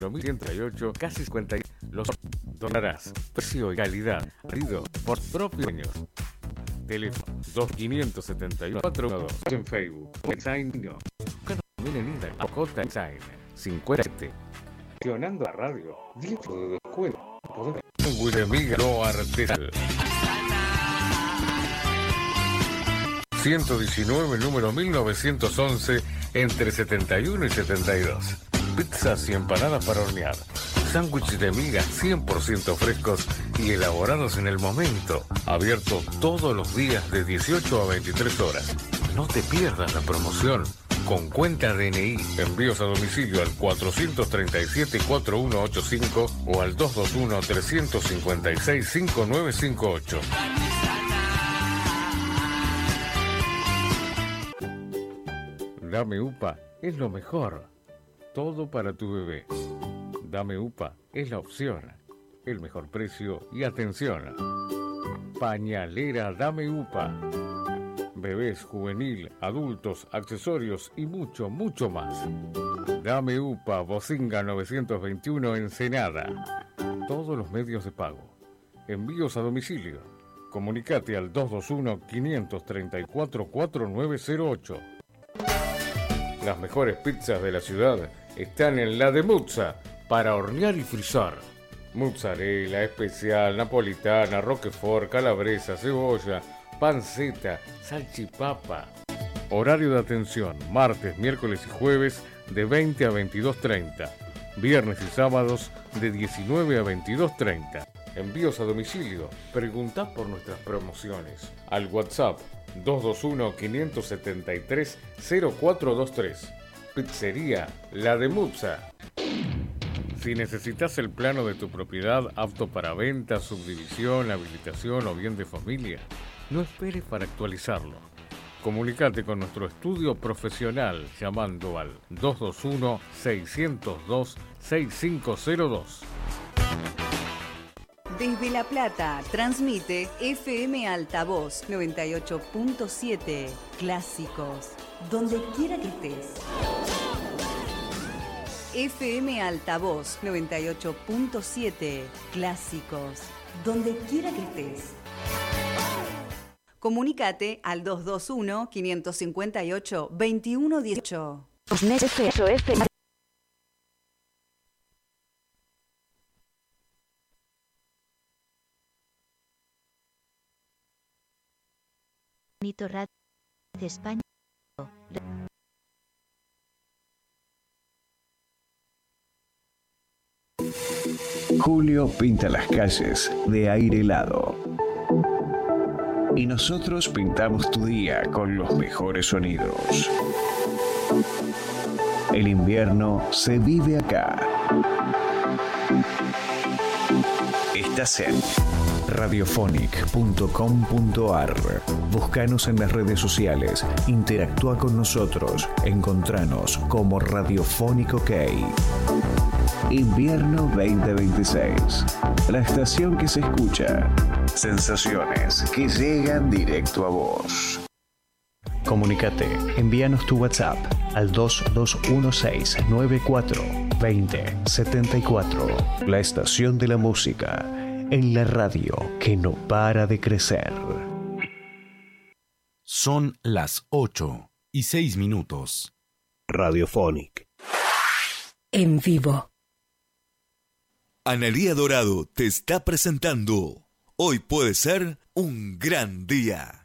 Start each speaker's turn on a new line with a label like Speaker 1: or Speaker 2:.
Speaker 1: 2038, casi 50. Los donarás. Precio y calidad. Pedido por propios dueños. Teléfono 2571-412. En Facebook. Design. También en Instagram. J Design 57. Funcionando a radio. 10 de descuento. Guiremiga no artesanal. 119, número 1911, entre 71 y 72. Pizzas y empanadas para hornear. Sándwiches de miga 100% frescos y elaborados en el momento. Abierto todos los días de 18 a 23 horas. No te pierdas la promoción. Con cuenta DNI. Envíos a domicilio al 437-4185 o al 221-356-5958. Dame UPA es lo mejor. Todo para tu bebé. Dame UPA es la opción. El mejor precio y atención. Pañalera Dame UPA. Bebés, juvenil, adultos, accesorios y mucho, mucho más. Dame UPA, Bocinga 921 Ensenada. Todos los medios de pago. Envíos a domicilio. Comunicate al 221-534-4908. Las mejores pizzas de la ciudad están en la de Muzza, para hornear y frizar. Mozzarella, especial, napolitana, roquefort, calabresa, cebolla, panceta, salchipapa. Horario de atención, martes, miércoles y jueves de 20 a 22:30. Viernes y sábados de 19 a 22:30. Envíos a domicilio. Preguntá por nuestras promociones. Al WhatsApp 221-573-0423. Pizzería La de Muzza. Si necesitas el plano de tu propiedad apto para venta, subdivisión, habilitación o bien de familia, no esperes para actualizarlo. Comunicate con nuestro estudio profesional llamando al 221-602-6502.
Speaker 2: Desde La Plata, transmite FM Altavoz 98.7. Clásicos, donde quiera que estés. FM Altavoz 98.7. Clásicos, donde quiera que estés. Comunicate al 221-558-2118.
Speaker 3: Bonito Radio de España.
Speaker 4: Julio pinta las calles de aire helado. Y nosotros pintamos tu día con los mejores sonidos. El invierno se vive acá. Estás en radiophonic.com.ar. Búscanos en las redes sociales, interactúa con nosotros, encontranos como Radiophonic OK. Invierno 2026. La estación que se escucha. Sensaciones que llegan directo a vos. Comunícate, envíanos tu WhatsApp al 2216942074. La estación de la música en la radio que no para de crecer.
Speaker 5: Son las 8:06.
Speaker 4: Radiophonic.
Speaker 2: En vivo.
Speaker 5: Analía Dorado te está presentando Hoy puede ser un gran día.